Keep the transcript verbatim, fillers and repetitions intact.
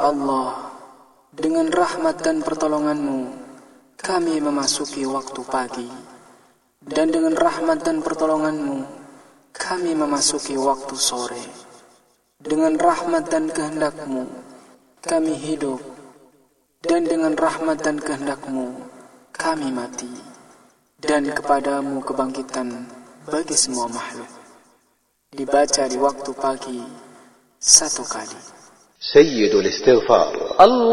Allah, dengan rahmat dan pertolongan-Mu, kami memasuki waktu pagi. Dan dengan rahmat dan pertolongan-Mu, kami memasuki waktu sore. Dengan rahmat dan kehendak-Mu, kami hidup. Dan dengan rahmat dan kehendak-Mu, kami mati. Dan kepadamu kebangkitan bagi semua makhluk. Dibaca di waktu pagi satu kali. Sayyidul Istighfar. Allah